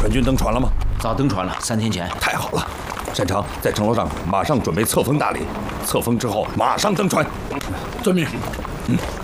本军登船了吗？ 早登船了，3天前。 太好了，擅长在城楼上马上准备册封大礼，册封之后马上登船。 遵命。 嗯。